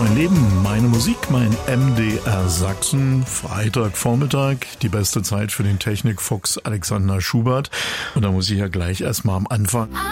Mein Leben, meine Musik, mein MDR Sachsen. Freitagvormittag, die beste Zeit für den Technikfuchs Alexander Schubert. Und da muss ich ja gleich erstmal am Anfang